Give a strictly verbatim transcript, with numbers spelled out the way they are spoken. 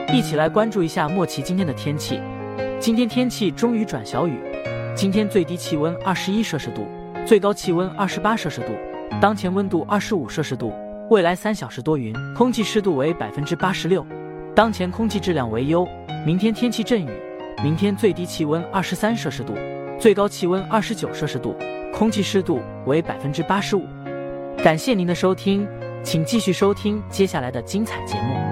一起来关注一下莫奇今天的天气。今天天气终于转小雨，今天最低气温二十一摄氏度，最高气温二十八摄氏度，当前温度二十五摄氏度，未来三小时多云，空气湿度为百分之八十六，当前空气质量为优。明天天气阵雨，明天最低气温二十三摄氏度，最高气温二十九摄氏度，空气湿度为百分之八十五。感谢您的收听，请继续收听接下来的精彩节目。